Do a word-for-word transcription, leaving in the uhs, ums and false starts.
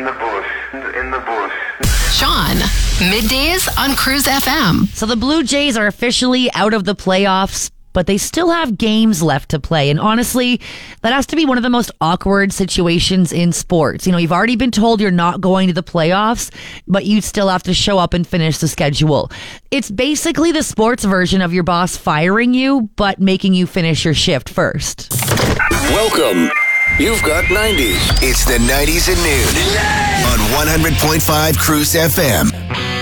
the bush. In the bush. Sean, middays on Cruise F M. So the Blue Jays are officially out of the playoffs, but they still have games left to play. And honestly, that has to be one of the most awkward situations in sports. You know, you've already been told you're not going to the playoffs, but you still have to show up and finish the schedule. It's basically the sports version of your boss firing you, but making you finish your shift first. Welcome. You've got nineties. It's the nineties at noon on one hundred point five Cruise F M.